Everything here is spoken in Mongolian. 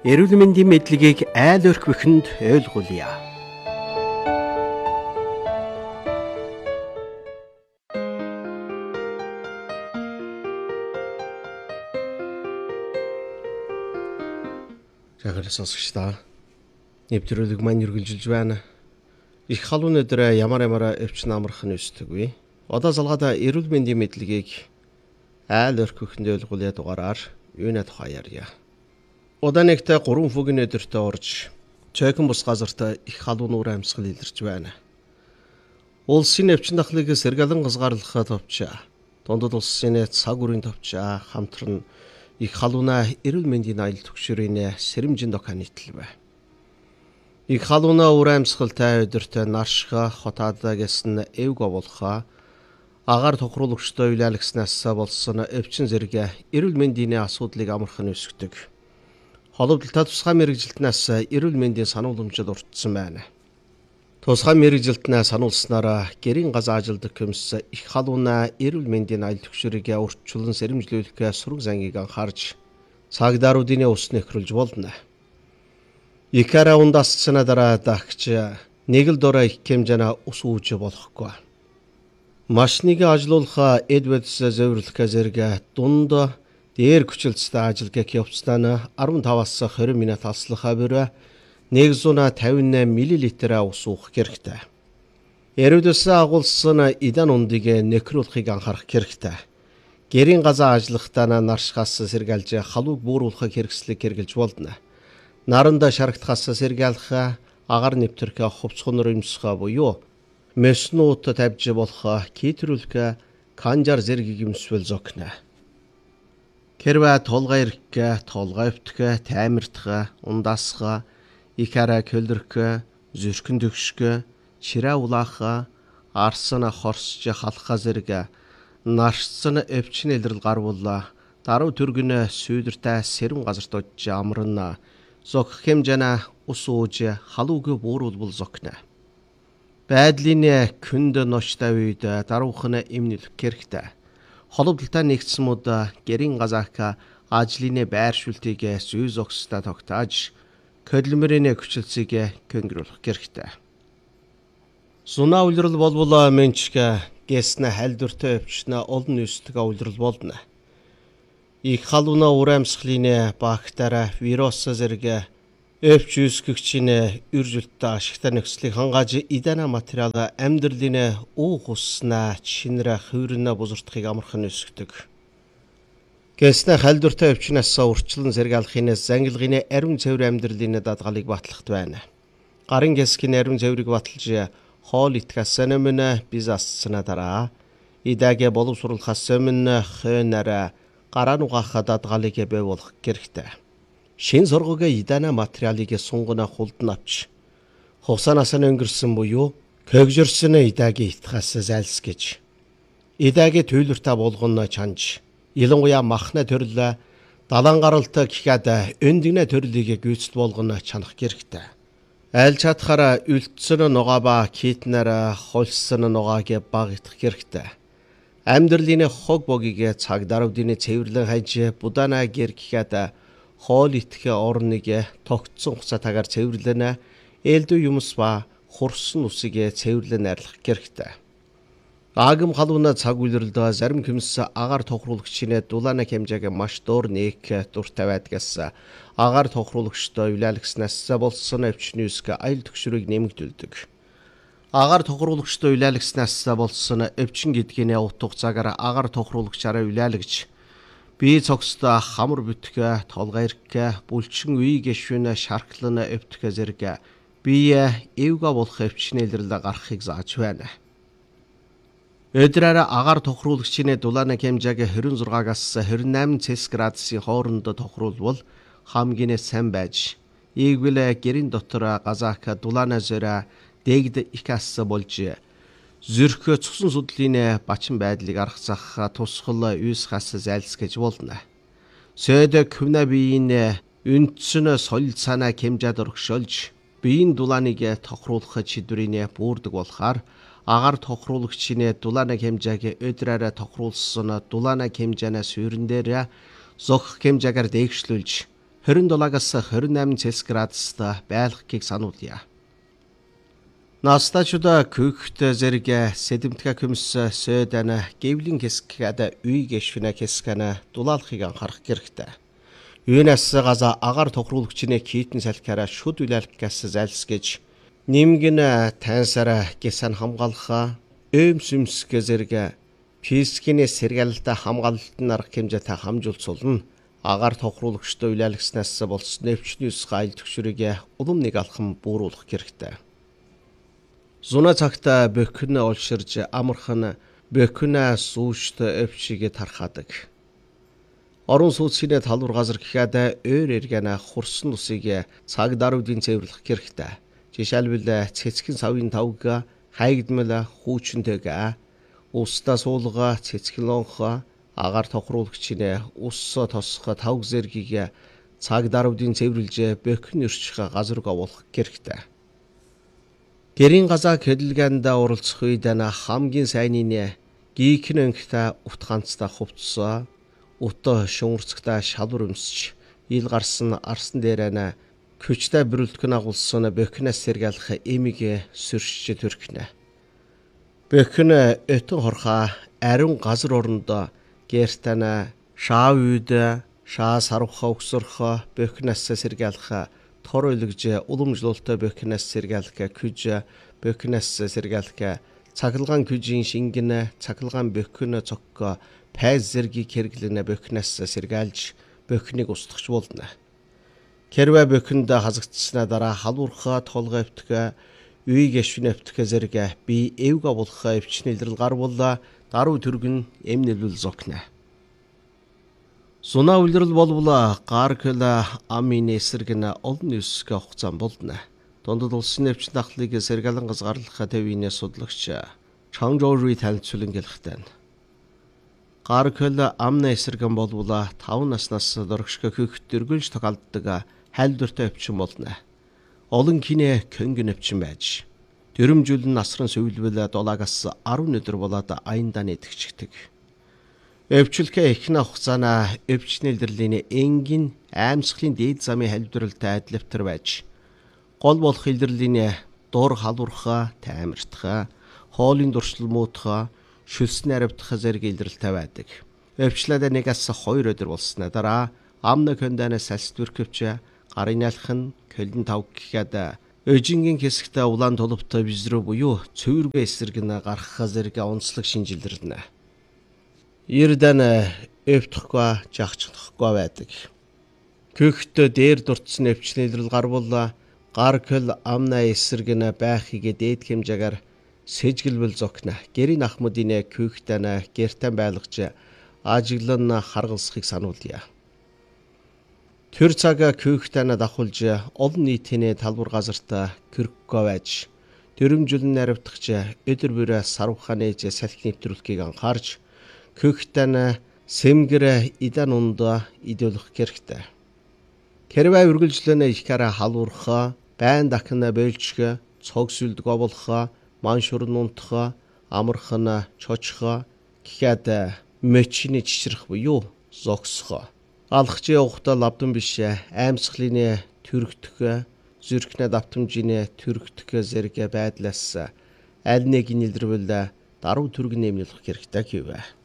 Эрүүл мэндийн мэдлэгийг айл өрхвөхөнд ойлгуулъя. Жагар сонсогчдаа нэвтрүүлэг маань үргэлжилж байна. Их халуун өдөр ямар өвчин амархан өсдөггүй. Одоо залгаада эрүүл мэндийн мэдлэгийг айл өрхвөхөнд ойлгуулъя дугаараар юунэ тухай ярья. Удаанэгтээ 3 füгийн өдөртөө орж цөөхөн бус газарт их халуун уур амьсгал илэрч байна. Улсын өвчин дахлыг сэргэлэн газгаарлахад товчаа. Дундад улсын цаг үрийн товчаа хамтран их халуунаа эрүүл мэндийн аялал түгшүүрийн сэрэмжинд дохоо нийтлэв. Их халуунаа уур амьсгалтай өдөртөө наршха хотаадаа гэсэн эвг оволхоо агаар тохируулагчтай үйлääлагснаас болсон өвчин зэрэг эрүүл мэндийн асуудлыг амархан өсгдөг. Холбогдлолтой тусгай мэрэгжилтнээс эрүүл мэндийн сануулмжид уртсан байна. Тусгай мэрэгжилтнээ сануулснараа гэрийн газар ажилдаг хүмүүс их халуунаа эрүүл мэндийн аялал түгшүүрийг урьдчилан сэрэмжлүүлэх сураг зангийг анхаарч цагдааруудын ус нэхрүүлж болно. Икара ундасцна дараа дагч нэг л дорой их хэмжээний ус үүж болохгүй. Машиныг ажилуулах эдвэдс зөвөрлөх зэрэг дунд дээр хүчилттэй ажиллах явцдаа 15-аас 20 минут алслахаа бүр 158 мл ус уух хэрэгтэй. Эрүүдэс агуулсан идан ундыг нэхрүүлэхийг анхаарах хэрэгтэй. Гэрийн газар ажиллахдаа наршхаас сэргэлж халууг бууруулах хэрэгслийг хэрэгжилж болно. Наранд шарагдахаас сэргээлэх агаар нэвтрэх хувцхонор юмсгаа буюу мэснуут тавьж болох китрүүлэх канжар зэргийг юмсвэл зокно. Хэрвээ толгой ирэх, толгой өвтгөх, таймирдах, ундасах, икара көлрөх, зүрхэн төгшгөх, чирээ улаах, арсан хорсж халах зэрэг наршсан өвчин илрэл гарвал даруй түргэн сүйдэртэй сэрүүн газарт очиж амарна. Зогх хэмжээний ус ууж халууг бууруулбал зокно. Байдлын күнд ночтой үед даруухан эмнэлэх хэрэгтэй. Холбогдлолтой нэгдсэн мод гэрийн газаах ажлын байршуултыг зүй зогстой тогтоож хөдөлмөрийн хүчилтийг көнгөрүүлэх хэрэгтэй. Сунаа улирал болвол менчг гэснэ халдвартай өвчин олон нөөцтэй улирал болно. Их халуунаа уур амьсгалын бактери, вирус зэрэг өвч үүсгэгчийн үржилттэй ашигтай нөхцөлийг хангааж идана материал амьдралын уух уснаа шинрэ хувирна бузурдахыг амархан өсгдөг. Гэснэ халдвартай өвчнөөс урьдчилан сэргээлхийн зангилгын ариун цэвэр амьдралын даатгалыг батлахт байна. Гарын гэсгийн ариун цэврийг баталж хоол итгэхээс өмнө biz асцна дараа идэгэ боловсруулахаас өмнө хөнараа гараа нугаах даатгалыг бий болгох хэрэгтэй. Шин сургууг идана материалыг сунгана хулдан авч хувсанаас өнгөрсөн буюу көгжөрсөн идэгийн итгээс зайлсгэж идэгийн төлөвтэй болгоно чанж ялангуяа махна төрөл далан гаралт гэхэд өндгнэ төрлийг гүйцэл болгоно чанах хэрэгтэй. Айл чадхаараа үлдсэн нугаа ба китнэр холсон нугааг багтах хэрэгтэй. Амьдралын хог богийг цагдааруудын цэвэрлэн хайж будана гэр гэхэд хоол итгэх орныг тогтсон хуцаатаагаар цэвэрлэнэ ээлдүү юмс ба хурсан усыг цэвэрлэн арилгах хэрэгтэй. Агам халуунаа цаг үйлрэлд зарим хүмүүс агаар тохируулагчийн дулаана хэмжээг маш дуур нээх дуртай байдгаас агаар тохируулагчтай үйлääлагснаас болсон өвчин үүсгэх аялал түгшүүрийг нэмэгдүүлдэг. Агаар тохируулагчтай үйлääлагснаас болсон өвчин гэдгийн утга цагаар агаар тохируулагчаараа үйлääлагч бие цогцтой хамар бүтгэх, толгой ирэх, бүлчин үе гişвэн шархлан өвтөх зэрэг бие эвга болох өвчин илрэл гарахыг зааж байна. Өдрөөр агаар тохируулагчийн дулаана хэмжээг 26-аас 28 Цельсиус градусын хооронд тохируулбал хамгийн сайн байж, ийгвэл гэрийн дотор газаах дулаана зөрөө дэгд ихас болж зүрх цусан судлын бачин байдлыг аргацах тусгал үйсгээс зайлсгэж болно. Сөд күнэ биеийн үндсэн солил санаа хэмжээд өргөшөлж биеийн дулааныг тохируулах чидрийн бүрдэг болохоор агаар тохируулагчийн дулаана хэмжээг өдрөөр тохируулсан дулаана хэмжээнээс хүрэн дээр зогх хэмжээгээр дээгшлүүлж 27-аас 28 Цельс градустай байлгахыг сануулъя. Настачуда küхт зэрэг сэдэмтгэ көмс сөдана гэвлин хэсгэд үй гэшвэнэ хэсгэнэ дулаалхыг анхаарах хэрэгтэй. Юунаас газа агаар тохируулагчны китэн салхиараа шүд үлээлгээс зайлсгэж нэмгэн тансараа гэсэн хамгаалха өмсөмс зэрэг физикийн сэргээлэлтэй хамгаалалтын арга хэмжээтэй хамжуулцуулна. Агаар тохируулагчтай үлээлгснээс болсон нэвчний ус гайл төгшрийг улам нэг алхам бууруулах хэрэгтэй. Зуна цагта бөхөн олширж амархан бөхөн сүүшт өвчийг тархаадаг. Орон сууцны талбар газар гэхэд өөр эргэнэ хурсан усыг цаг даруйдын цэвэрлэх хэрэгтэй. Жишээлбэл цэцгийн савын тавг хайгдмал хүүчнтэйг устаа суулга цэцгийн лонх агаар тохируулагчны ус тосох тавг зэргийг цаг даруйдын цэвэрлж бөхөн өрчих газар оруулах хэрэгтэй. Гэрийн газаа хөдөлгөөнд оролцох үед хамгийн сайнны гийхэн өнгөтэй ут ганцтай хувцас ут шуурцагтай шалвар өмсч ил гарсан арсан дээрээ күчтэй бүрэлдэхүүн агуулсан бөхнөөс сэргээлэх эмийг сүршиж төрхнэ. Бөхн өтөн хорхоо ариун газар оронд гэртэн шаа үйд шаа сарвха өгсөрхө бөхнөөс сэргээлэх тор өлгж уламжлуултай бөхнөөс сэргээлэх күж бөхнөөс сэргээлэх цахилгаан күжийн шингэн цахилгаан бөхн цогко пайз зэргийг хэрэглэнэ бөхнөөс сэргээлж бөхнийг устгах болно. Хэрвээ бөхөнд хазагдсанаа дараа халуурхаа толгой өвтгө үй гэшвэн өвтгө зэрэг би эвг авуулах өвчний илрэл гарвал даруй төргөн эм нэлвэл зогнэ. Суна үлрэл болвол гаркл амын эсрэг олон үсгэ хугацаан болно. Дундад улсын өвчин дахлыг сэргэлэн газгаарлах төвийн судлагч Чангжоури танилцуулан гэлэхтэй. Гаркл амны эсрэгэн болвол 5 наснаас дөрөгшгө хөхт дөргөлж тохиолддог хайлдвартай өвчин болно. Олон кинэ көнгөн өвчин байж дөрөмжүүл насран сувилбэл 7-аас 10 өдөр болоод аяндаа нэтгэждэг. Өвчлөхөө ихнэ хугацаана өвчний илэрлийн энгийн аимсгалын дээд замын хайлдваралтай адилвтар байж гол болох илэрлийн дур халуурхаа таймартхаа хоолын дуршлал муутхаа шүлсний аривдах зэрэг илрэлтэй байдаг. Өвчлээд 1-аас 2 өдөр болсны дараа амны конданаас салствэрхвч гарын алхан көлн тав гэхэд өжингийн хэсэгтээ улаан толбтой бизрүү буюу цэвэрбэ эсрэг гарах зэрэг онцлог шинжилэрнэ. Ирдэн өвтөхгүй жагчлахгүй байдаг. Хөхт дээр дурдсан өвчний илрэл гарвал гаркл амна эсрэг байхыг дээд хэмжээгээр сэжгэлбэл зогно. Гэрийн ахмадын хөхтэн гэртэн байлгаж ажиглан харгалсахыг сануулъя. Тэр цаг хөхтэн давхулж олон нийтийн талбар газарт кэрхгүй байж дөрөмжүүлэн наривдахч өдөр бүр сарвханы салхи нэвтрүүлэхийг анхаарч хөхтэн сэмгэр идан унд идүүлэх хэрэгтэй. Хэрвээ үргэлжлэн ихээрээ халуурхаа байн дахин бэлчгэ цог сүлдэг оволхоо маншурн унтхоо амархан чочхоо гэхэд мөчний чичрэх буюу зогсхоо алхаж явахдаа лавдан биш аимсгалын төрөгдөх зүрхнээ давтамжийн төрөгдөх зэрэг байдлаас аль нэг нэлэрвэл даруй төргөн нэмэлэх хэрэгтэй гэв.